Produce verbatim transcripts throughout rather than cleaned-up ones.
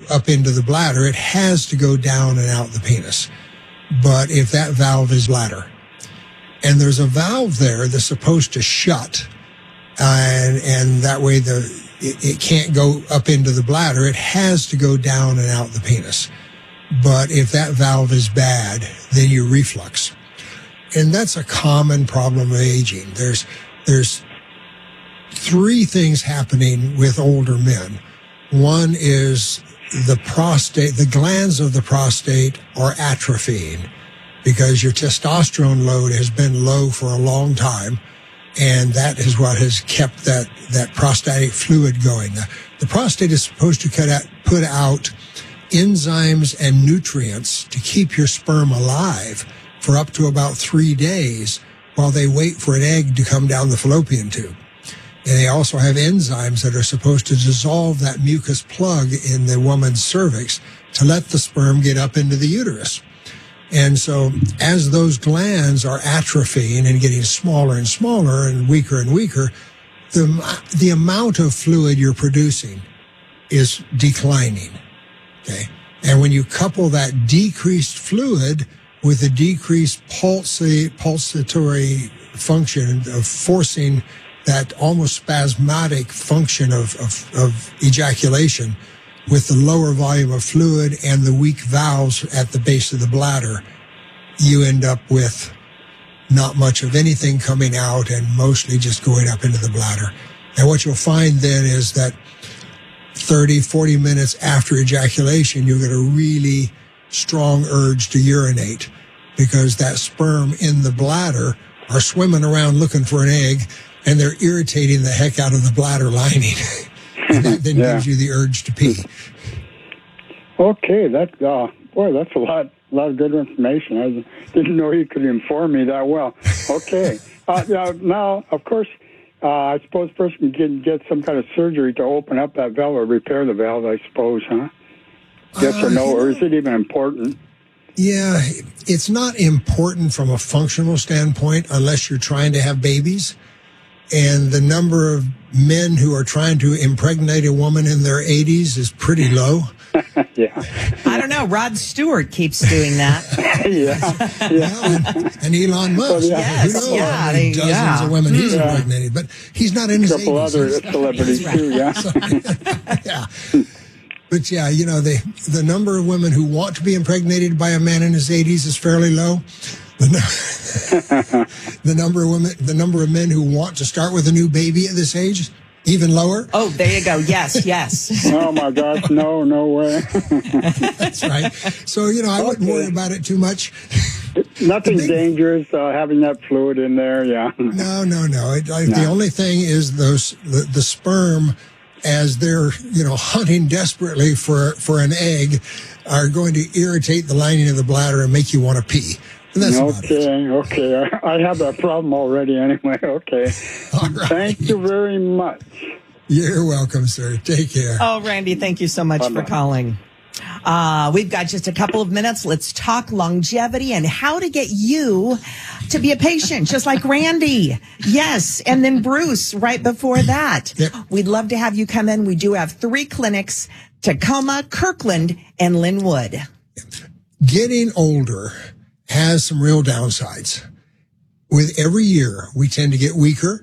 up into the bladder. It has to go down and out the penis. But if that valve is bladder, and there's a valve there that's supposed to shut, uh, and, and that way the it, it can't go up into the bladder, it has to go down and out the penis. But if that valve is bad, then you reflux. And that's a common problem of aging. There's there's three things happening with older men. One is the prostate, the glands of the prostate are atrophying because your testosterone load has been low for a long time, and that is what has kept that, that prostatic fluid going. The, the prostate is supposed to cut out, put out enzymes and nutrients to keep your sperm alive for up to about three days while they wait for an egg to come down the fallopian tube. And they also have enzymes that are supposed to dissolve that mucus plug in the woman's cervix to let the sperm get up into the uterus. And so as those glands are atrophying and getting smaller and smaller and weaker and weaker, the, the amount of fluid you're producing is declining. Okay. And when you couple that decreased fluid with a decreased pulsa- pulsatory function of forcing that almost spasmodic function of, of, of ejaculation with the lower volume of fluid and the weak valves at the base of the bladder, you end up with not much of anything coming out and mostly just going up into the bladder. And what you'll find then is that thirty, forty minutes after ejaculation, you'll get a really strong urge to urinate because that sperm in the bladder are swimming around looking for an egg, and they're irritating the heck out of the bladder lining. And that then yeah. gives you the urge to pee. Okay, that uh, boy, that's a lot, a lot of good information. I didn't know you could inform me that well. Okay, uh, now, now, of course, uh, I suppose a person can get some kind of surgery to open up that valve or repair the valve. I suppose, huh? Yes uh, or no, or is it even important? Yeah, it's not important from a functional standpoint unless you're trying to have babies. And the number of men who are trying to impregnate a woman in their eighties is pretty low. Yeah. I don't know. Rod Stewart keeps doing that. yeah. yeah. Well, and, and Elon Musk. Well, yeah. Yes, Who knows? yeah, I mean, they, dozens yeah. of women he's yeah. impregnated, but he's not in his eighties. A couple other celebrities, too, yeah. So, yeah. But, yeah, you know, the, the number of women who want to be impregnated by a man in his eighties is fairly low. The, the number of women, the number of men who want to start with a new baby at this age, even lower. Oh, there you go. Yes, yes. Oh my gosh, no, no way. That's right. So you know, I wouldn't Okay. worry about it too much. Nothing big, dangerous uh, having that fluid in there. Yeah. No, no, no. It, I, No. The only thing is those the, the sperm, as they're you know hunting desperately for for an egg, are going to irritate the lining of the bladder and make you want to pee. And that's about it. Okay, okay. I, I have that problem already anyway. Okay. All right. Thank you very much. You're welcome, sir. Take care. Oh, Randy, thank you so much Bye-bye. for calling. Uh, we've got just a couple of minutes. Let's talk longevity and how to get you to be a patient, just like Randy. Yes. And then Bruce right before that. Yep. We'd love to have you come in. We do have three clinics, Tacoma, Kirkland, and Linwood. Getting older has some real downsides. With every year, we tend to get weaker.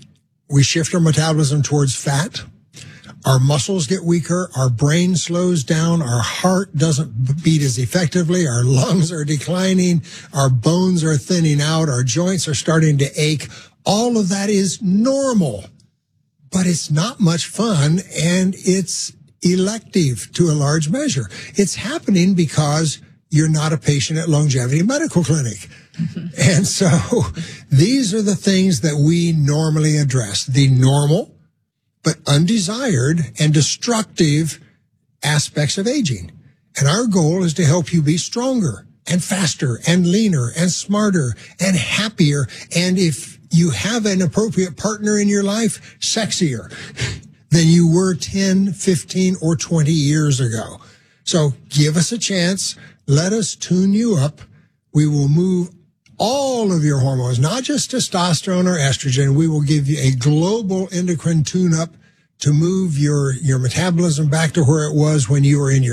We shift our metabolism towards fat. Our muscles get weaker. Our brain slows down. Our heart doesn't beat as effectively. Our lungs are declining. Our bones are thinning out. Our joints are starting to ache. All of that is normal, but it's not much fun, and it's elective to a large measure. It's happening because you're not a patient at Longevity Medical Clinic. And so these are the things that we normally address, the normal but undesired and destructive aspects of aging. And our goal is to help you be stronger and faster and leaner and smarter and happier. And if you have an appropriate partner in your life, sexier than you were ten, fifteen, or twenty years ago. So give us a chance. Let us tune you up. We will move all of your hormones, not just testosterone or estrogen. We will give you a global endocrine tune-up to move your, your metabolism back to where it was when you were in your